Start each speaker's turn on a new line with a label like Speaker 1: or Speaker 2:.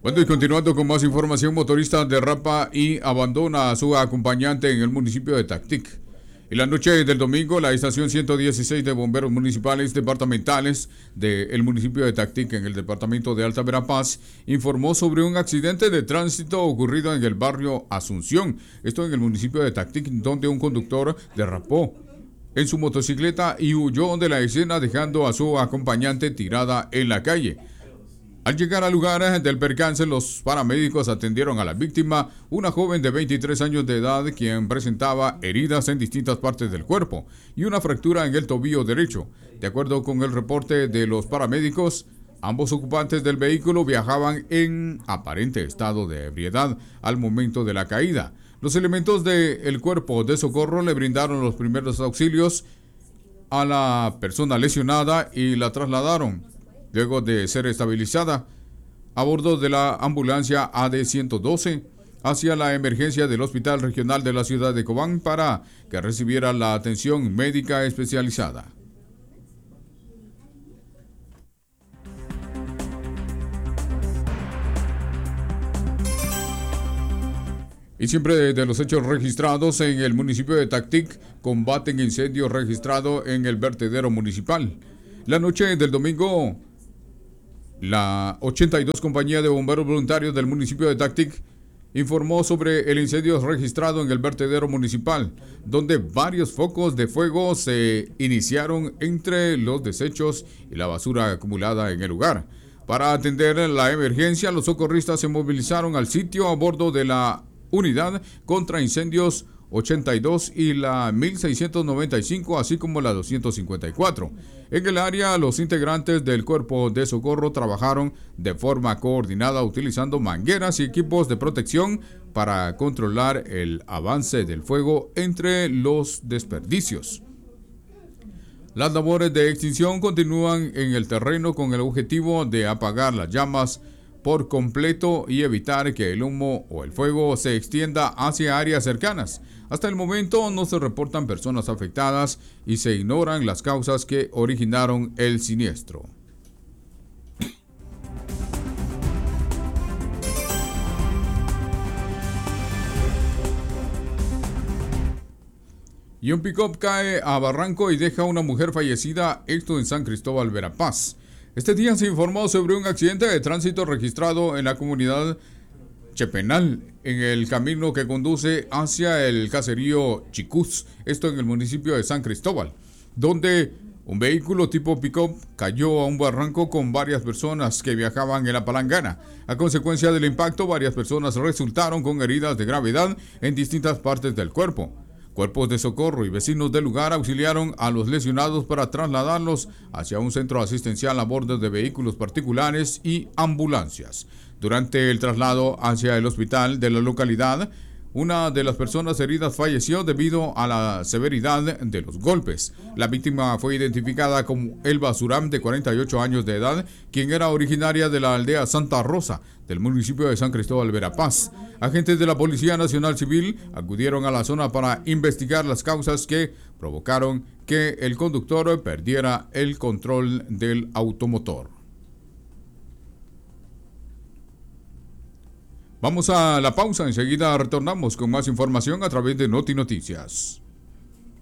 Speaker 1: Bueno, y continuando con más información, motorista derrapa y abandona a su acompañante en el municipio de Tactic. En la noche del domingo, la estación 116 de bomberos municipales departamentales del municipio de Tactic, en el departamento de Alta Verapaz, informó sobre un accidente de tránsito ocurrido en el barrio Asunción, esto en el municipio de Tactic, donde un conductor derrapó en su motocicleta y huyó de la escena dejando a su acompañante tirada en la calle. Al llegar al lugar del percance, los paramédicos atendieron a la víctima, una joven de 23 años de edad, quien presentaba heridas en distintas partes del cuerpo y una fractura en el tobillo derecho. De acuerdo con el reporte de los paramédicos, ambos ocupantes del vehículo viajaban en aparente estado de ebriedad al momento de la caída. Los elementos del cuerpo de socorro le brindaron los primeros auxilios a la persona lesionada y la trasladaron, luego de ser estabilizada, a bordo de la ambulancia AD-112 hacia la emergencia del Hospital Regional de la ciudad de Cobán para que recibiera la atención médica especializada. Y siempre de los hechos registrados en el municipio de Tactic, combaten incendio registrado en el vertedero municipal. La noche del domingo, la 82 Compañía de Bomberos Voluntarios del municipio de Tactic informó sobre el incendio registrado en el vertedero municipal, donde varios focos de fuego se iniciaron entre los desechos y la basura acumulada en el lugar. Para atender la emergencia, los socorristas se movilizaron al sitio a bordo de la Unidad contra Incendios 82 y la 1695, así como la 254. En el área, los integrantes del cuerpo de socorro trabajaron de forma coordinada utilizando mangueras y equipos de protección para controlar el avance del fuego entre los desperdicios. Las labores de extinción continúan en el terreno con el objetivo de apagar las llamas por completo y evitar que el humo o el fuego se extienda hacia áreas cercanas. Hasta el momento no se reportan personas afectadas y se ignoran las causas que originaron el siniestro. Y un pick-up cae a barranco y deja a una mujer fallecida, esto en San Cristóbal, Verapaz. Este día se informó sobre un accidente de tránsito registrado en la comunidad Chepenal, en el camino que conduce hacia el caserío Chicús, esto en el municipio de San Cristóbal, donde un vehículo tipo pick-up cayó a un barranco con varias personas que viajaban en la palangana. A consecuencia del impacto, varias personas resultaron con heridas de gravedad en distintas partes del cuerpo. Cuerpos de socorro y vecinos del lugar auxiliaron a los lesionados para trasladarlos hacia un centro asistencial a bordo de vehículos particulares y ambulancias. Durante el traslado hacia el hospital de la localidad, una de las personas heridas falleció debido a la severidad de los golpes. La víctima fue identificada como Elba Suram, de 48 años de edad, quien era originaria de la aldea Santa Rosa, del municipio de San Cristóbal, Verapaz. Agentes de la Policía Nacional Civil acudieron a la zona para investigar las causas que provocaron que el conductor perdiera el control del automotor. Vamos a la pausa, enseguida retornamos con más información a través de Noti Noticias.